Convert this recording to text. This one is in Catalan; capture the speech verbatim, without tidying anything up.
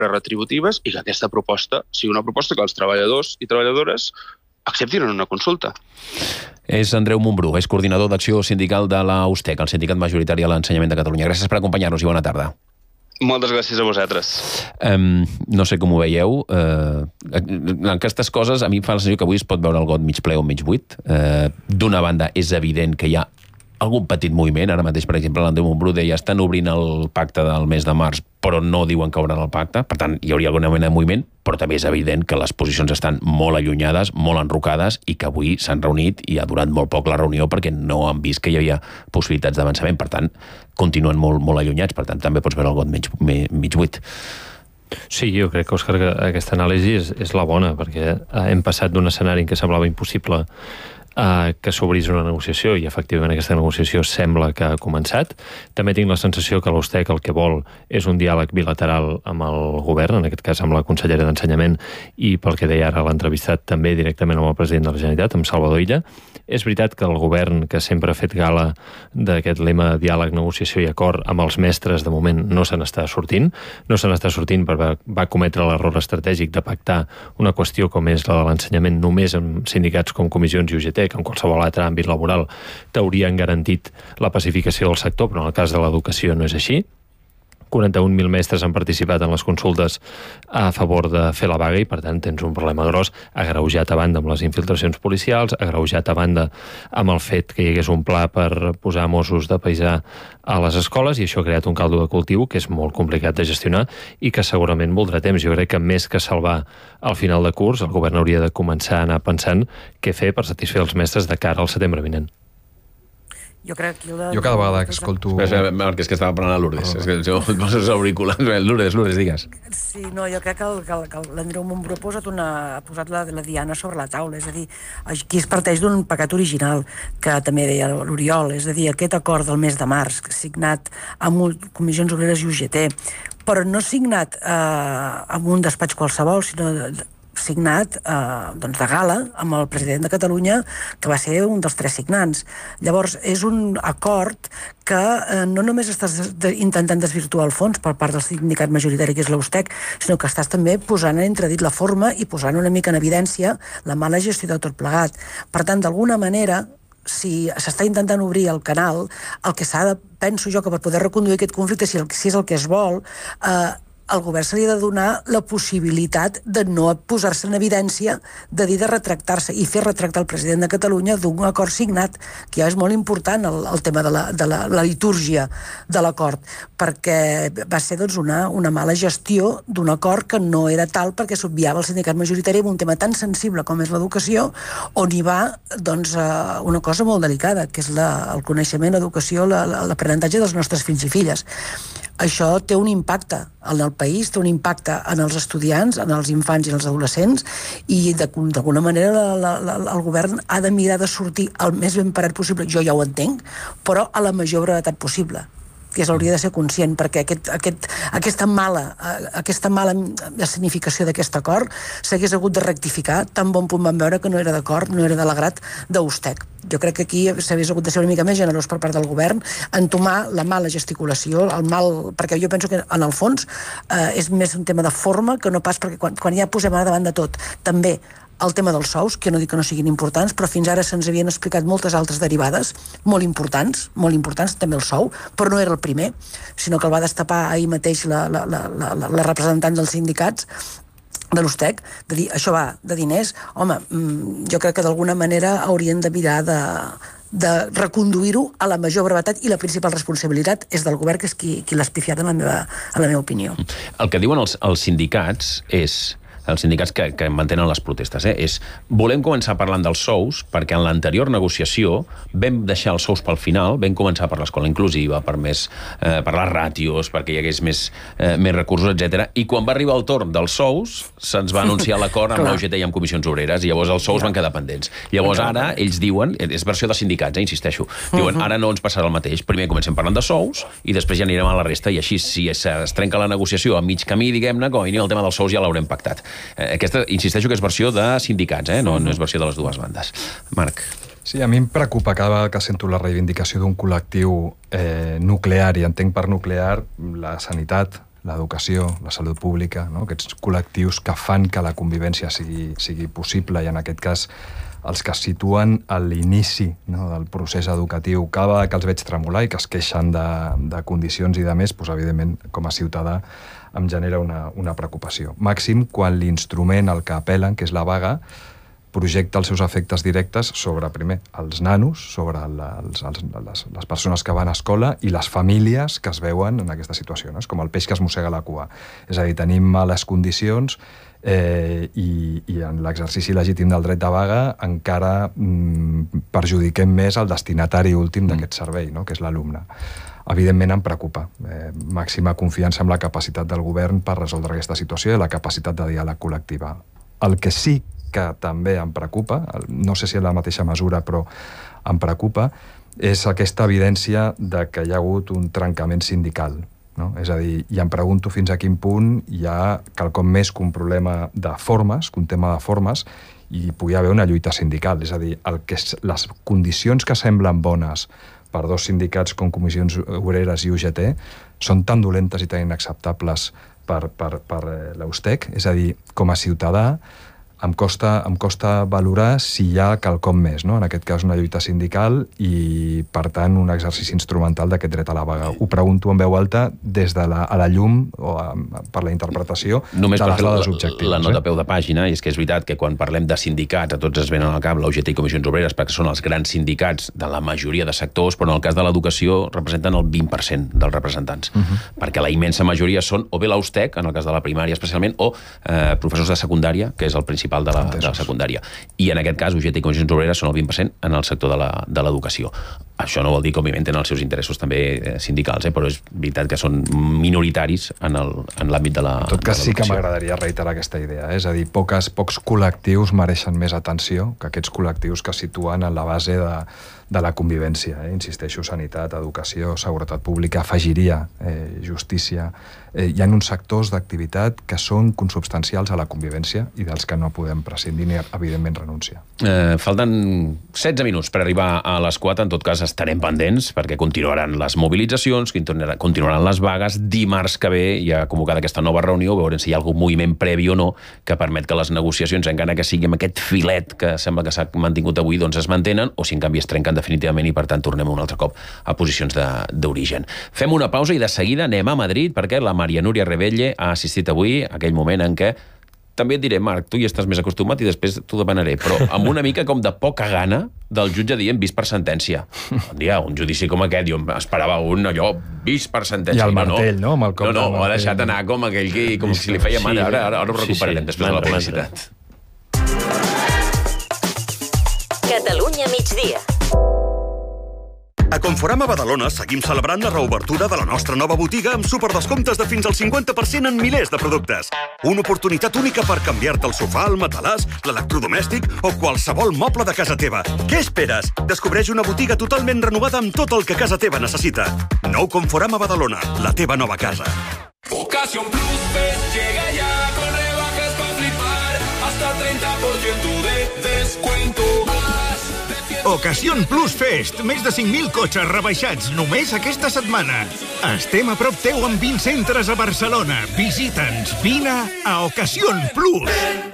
retributives i que aquesta proposta sigui una proposta que els treballadors i treballadores acceptin en una consulta. És Andreu Montbrú, és coordinador d'acció sindical de la U S T E C, el sindicat majoritari a l'ensenyament de Catalunya. Gràcies per acompanyar-nos i bona tarda. Moltes gràcies a vosaltres. Um, no sé com ho veieu. Uh, aquestes coses, a mi em fa la sensació que avui es pot veure el got mig ple o mig buit. Uh, D'una banda, és evident que hi ha algun petit moviment. Ara mateix, per exemple, l'Andreu Montbrú deia estan obrint el pacte del mes de març, però no diuen que obren el pacte. Per tant, hi hauria alguna mena de moviment, però també és evident que les posicions estan molt allunyades, molt enrocades, i que avui s'han reunit i ha durat molt poc la reunió perquè no han vist que hi havia possibilitats d'avançament. Per tant, continuen molt, molt allunyats. Per tant, també pots veure el got mig, mig buit. Sí, jo crec que, Òscar, que aquesta anàlisi és, és la bona, perquè hem passat d'un escenari en què semblava impossible Uh, que s'obrís una negociació i efectivament aquesta negociació sembla que ha començat. També tinc la sensació que l'U S T E C el que vol és un diàleg bilateral amb el govern, en aquest cas amb la consellera d'Ensenyament i pel que deia ara l'entrevistat també directament amb el president de la Generalitat, amb Salvador Illa. És veritat que el govern, que sempre ha fet gala d'aquest lema diàleg, negociació i acord amb els mestres, de moment no se n'està sortint. No se n'està sortint perquè va cometre l'error estratègic de pactar una qüestió com és la de l'ensenyament només amb sindicats com comissions i U G T, que en qualsevol altre àmbit laboral t'haurien garantit la pacificació del sector, però en el cas de l'educació no és així. quaranta-un mil mestres han participat en les consultes a favor de fer la vaga i, per tant, tens un problema gros, agreujat a banda amb les infiltracions policials, agreujat a banda amb el fet que hi hagués un pla per posar Mossos de paisà a les escoles, i això ha creat un caldo de cultiu que és molt complicat de gestionar i que segurament voldrà temps. Jo crec que més que salvar al final de curs, el govern hauria de començar a anar pensant què fer per satisfer els mestres de cara al setembre vinent. Jo crec que... La... Jo cada vegada que escolto... Espera, Marc, és que estava parlant a Lourdes. Oh. És que jo et poso els auriculars. Lourdes, Lourdes, digues. Sí, no, jo crec que l'Andreu Montbrú ha posat, una, ha posat la, la diana sobre la taula. És a dir, aquí es parteix d'un pecat original, que també deia l'Oriol. És a dir, aquest acord del mes de març, signat amb Comissions Obreres i U G T, però no signat eh, amb un despatx qualsevol, sinó... De, signat eh, doncs de gala amb el president de Catalunya, que va ser un dels tres signants. Llavors, és un acord que eh, no només estàs de, intentant desvirtuar el fons per part del sindicat majoritari, que és l'U S T E C, sinó que estàs també posant en entredit la forma i posant una mica en evidència la mala gestió de tot plegat. Per tant, d'alguna manera, si s'està intentant obrir el canal, el que s'ha de, penso jo, que per poder reconduir aquest conflicte, si, el, si és el que es vol, eh, el govern se li ha de donar la possibilitat de no posar-se en evidència, de dir de retractar-se i fer retractar el president de Catalunya d'un acord signat, que ja és molt important el, el tema de la, de la, la litúrgia de l'acord, perquè va ser doncs, una, una mala gestió d'un acord que no era tal perquè s'obviava el sindicat majoritari en un tema tan sensible com és l'educació, on hi va doncs, una cosa molt delicada, que és la, el coneixement, l'educació, l'aprenentatge dels nostres fills i filles. Això té un impacte en el país, té un impacte en els estudiants, en els infants i els adolescents, i d'alguna manera la, la, la, el govern ha de mirar de sortir el més ben parat possible, jo ja ho entenc, però a la major brevetat possible, que s'hauria de ser conscient, perquè aquest, aquest, aquesta mala, aquesta mala escenificació d'aquest acord s'hagués hagut de rectificar, tan bon punt vam veure que no era d'acord, no era de l'agrat d'U S T E C. Jo crec que aquí s'hagués hagut de ser una mica més generós per part del govern, entomar la mala gesticulació, el mal, perquè jo penso que en el fons eh, és més un tema de forma que no pas, perquè quan, quan ja posem a davant de tot, també el tema dels sous, que no dic que no siguin importants, però fins ara se'ns havien explicat moltes altres derivades, molt importants, molt importants, també el sou, però no era el primer, sinó que el va destapar ahir mateix la, la, la, la, la representant dels sindicats de l'U S T E C, de dir, això va de diners. Home, jo crec que d'alguna manera haurien de mirar de, de reconduir-ho a la major brevetat, i la principal responsabilitat és del govern, que és qui, qui l'ha espifiat en la meva, en la meva opinió. El que diuen els, els sindicats és... els sindicats que, que mantenen les protestes, eh? és volem començar parlant dels sous, perquè en l'anterior negociació vam deixar els sous pel final, vam començar per l'escola inclusiva, per, més, eh, per les ràtios, perquè hi hagués més, eh, més recursos, etcètera. I quan va arribar el torn dels sous, se'ns va anunciar l'acord amb l'U G T i amb comissions obreres, i llavors els sous van quedar pendents. Llavors ara ells diuen, és versió de sindicats, eh, insisteixo, diuen ara no ens passarà el mateix, primer comencem parlant de sous i després ja anirem a la resta, i així si es trenca la negociació a mig camí, diguem-ne, com a mínim el tema dels sous ja l'haurem pactat. Aquesta, insisteixo que és versió de sindicats, eh? no, no és versió de les dues bandes. Marc. Sí, a mi em preocupa cada vegada que sento la reivindicació d'un col·lectiu eh, nuclear, i entenc per nuclear la sanitat, l'educació, la salut pública, no? Aquests col·lectius que fan que la convivència sigui, sigui possible, i en aquest cas els que es situen a l'inici, no, del procés educatiu. Cada vegada que els veig tremolar i que es queixen de, de condicions i de més, doncs, evidentment, com a ciutadà, em genera una, una preocupació. Màxim quan l'instrument al que apel·len, que és la vaga, projecta els seus efectes directes sobre, primer, els nanos, sobre la, els, els, les, les persones que van a escola i les famílies que es veuen en aquesta situació. No? És com el peix que es mossega la cua. És a dir, tenim males condicions eh, i, i en l'exercici legítim del dret de vaga encara mm, perjudiquem més el destinatari últim d'aquest servei, no? Que és l'alumne. Evidentment em preocupa. Eh, màxima confiança en la capacitat del govern per resoldre aquesta situació i la capacitat de diàleg col·lectiva. El que sí que també em preocupa, no sé si en la mateixa mesura, però em preocupa, és aquesta evidència de que hi ha hagut un trencament sindical. No? És a dir, i em pregunto fins a quin punt hi ha quelcom més que un problema de formes, que un tema de formes, i pugui haver una lluita sindical. És a dir, el que, les condicions que semblen bones per dos sindicats com Comissions Obreres i U G T són tan dolentes i tan inacceptables per, per, per l'Eustec. És a dir, com a ciutadà, em costa, em costa valorar si hi ha quelcom més, no? En aquest cas una lluita sindical i, per tant, un exercici instrumental d'aquest dret a la vaga. Ho pregunto en veu alta des de la, a la llum o a, per la interpretació Només de les dades la, objectives. La nota eh? a peu de pàgina, i és que és veritat que quan parlem de sindicats, a tots es venen al cap la U G T i Comissions Obreres, perquè són els grans sindicats de la majoria de sectors, però en el cas de l'educació representen el vint per cent dels representants, uh -huh. perquè la immensa majoria són o bé l'Eustec, en el cas de la primària especialment, o eh, professors de secundària, que és el principal de la, de la secundària. I en aquest cas, U G T i Comissions Obreres són el vint per cent en el sector de l'educació. Això no vol dir que, òbviament, tenen els seus interessos també sindicals, eh? Però és veritat que són minoritaris en l'àmbit de l'educació. En tot cas, sí que m'agradaria reiterar aquesta idea. Eh? És a dir, poques, pocs col·lectius mereixen més atenció que aquests col·lectius que situen en la base de, de la convivència. Eh? Insisteixo, sanitat, educació, seguretat pública, afegiria eh, justícia. Eh, hi ha uns sectors d'activitat que són consubstancials a la convivència i dels que no podem prescindir ni, evidentment, renunciar. Eh, falten setze minuts per arribar a les quatre. En tot cas, estarem pendents perquè continuaran les mobilitzacions, continuaran les vagues. Dimarts que ve hi ha convocada aquesta nova reunió, veurem si hi ha algun moviment previ o no que permet que les negociacions, encara que sigui amb aquest filet que sembla que s'ha mantingut avui, doncs es mantenen, o si en canvi es trenquen definitivament i, per tant, tornem un altre cop a posicions d'origen. Fem una pausa i de seguida anem a Madrid perquè la Maria Núria Rebelle ha assistit avui a aquell moment en què, també et diré, Marc, tu hi estàs més acostumat i després t'ho demanaré, però amb una mica com de poca gana del jutge dient vist per sentència. Un dia, un judici com aquest, jo esperava un allò vist per sentència. I el martell, no? Amb el cop no, no, ho ha martell. deixat anar com aquell que, com si li feia mal. Sí, ara, ara ho recuperarem sí, sí. després de la publicitat. Catalunya migdia. A Conforama Badalona seguim celebrant la reobertura de la nostra nova botiga amb superdescomptes de fins al cinquanta per cent en milers de productes. Una oportunitat única per canviar-te el sofà, el matalàs, l'electrodomèstic o qualsevol moble de casa teva. Què esperes? Descobreix una botiga totalment renovada amb tot el que casa teva necessita. Nou Conforama Badalona, la teva nova casa. Ocasión Plus Fest llega ya con rebajas para flipar, hasta treinta por ciento de descuento. Ocasión Plus Fest. Més de cinc mil cotxes rebaixats només aquesta setmana. Estem a prop teu amb vint centres a Barcelona. Visita'ns. Vine a Ocasión Plus.